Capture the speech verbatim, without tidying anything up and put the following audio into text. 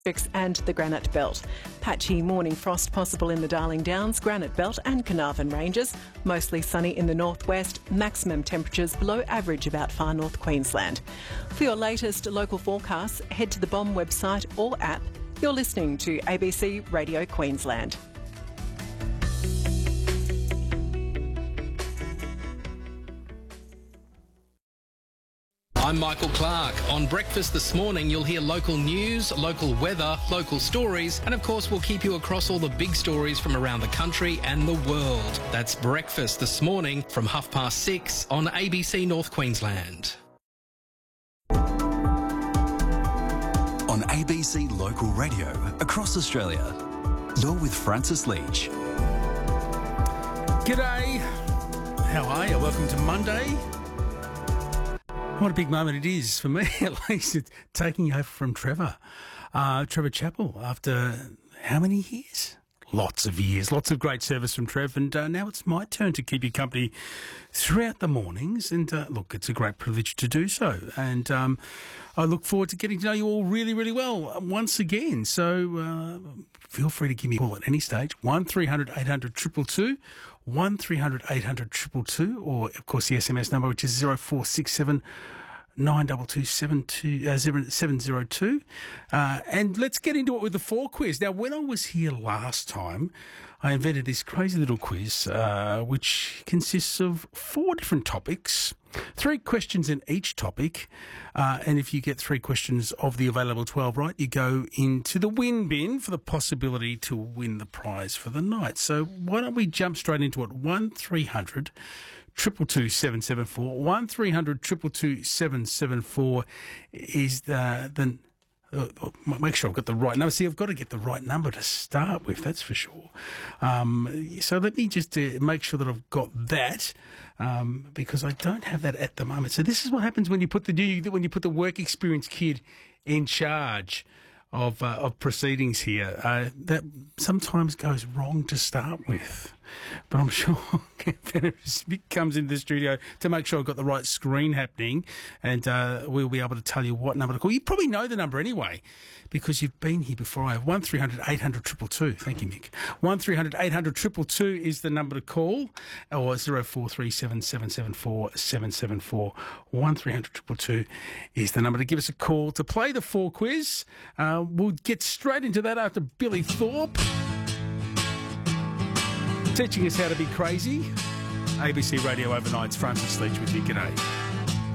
and the Granite Belt. Patchy morning frost possible in the Darling Downs, Granite Belt and Carnarvon Ranges. Mostly sunny in the northwest. Maximum temperatures below average about far north Queensland. For your latest local forecasts, head to the B O M website or app. You're listening to A B C Radio Queensland. I'm Michael Clark. On Breakfast this morning, you'll hear local news, local weather, local stories, and of course, we'll keep you across all the big stories from around the country and the world. That's Breakfast this morning from half past six on A B C North Queensland. On A B C Local Radio across Australia, you're with Francis Leach. G'day. How are you? Welcome to Monday. What a big moment it is for me, at least, it's taking over from Trevor. Uh, Trevor Chappell, after how many years? Lots of years, lots of great service from Trev, and uh, now it's my turn to keep you company throughout the mornings, and uh, look, it's a great privilege to do so, and um, I look forward to getting to know you all really, really well once again, so uh, feel free to give me a call at any stage, one three hundred eight hundred two two two, one three hundred eight hundred two two two, or of course the S M S number, which is zero four six seven nine two two seven two uh, seven zero two, uh, and let's get into it with the four quiz. Now, when I was here last time, I invented this crazy little quiz, uh, which consists of four different topics, three questions in each topic, uh, and if you get three questions of the available twelve right, you go into the win bin for the possibility to win the prize for the night. So why don't we jump straight into it? one three hundred two two two seven seven four. one three hundred two two two seven seven four is the... the Uh, make sure I've got the right number. See, I've got to get the right number to start with, that's for sure. Um, so let me just uh, make sure that I've got that, um, because I don't have that at the moment. So this is what happens when you put the new, when you put the work experience kid in charge of uh, of proceedings here. Uh, that sometimes goes wrong to start with. But I'm sure Benner Smith comes into the studio to make sure I've got the right screen happening, and uh, we'll be able to tell you what number to call. You probably know the number anyway, because you've been here before. I have one three hundred eight hundred two two two. Thank you, Mick. one three hundred eight hundred two two two is the number to call, or zero four three seven seven seven four seven seven four. one three hundred two two two is the number to give us a call to play the four quiz. Uh, we'll get straight into that after Billy Thorpe teaching us how to be crazy. A B C Radio Overnight's Francis Leach with you. G'day.